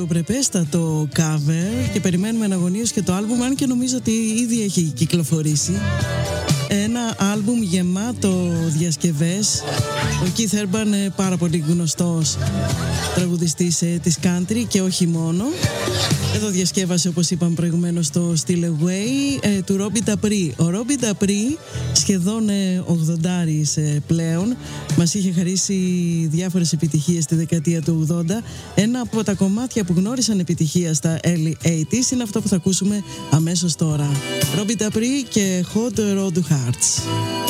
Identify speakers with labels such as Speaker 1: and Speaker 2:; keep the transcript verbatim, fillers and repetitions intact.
Speaker 1: Πρεπέστατο cover και περιμένουμε αναγωνίως και το άλμπουμ, αν και νομίζω ότι ήδη έχει κυκλοφορήσει. Ένα άλμπουμ γεμάτο διασκευές. Ο Keith Urban, πάρα πολύ γνωστός τραγουδιστής ε, της country και όχι μόνο. Εδώ διασκεύασε, όπως είπαμε προηγουμένως, το Still Away ε, του Robbie Dabri. Ο Robbie Dabri, σχεδόν ε, ογδοντάρης ε, πλέον, μας είχε χαρίσει διάφορες επιτυχίες στη δεκαετία του ογδόντα. Ένα από τα κομμάτια που γνώρισαν επιτυχία στα early ογδόντα είναι αυτό που θα ακούσουμε αμέσως τώρα. Robbie Dabri και Hot Rod Hearts.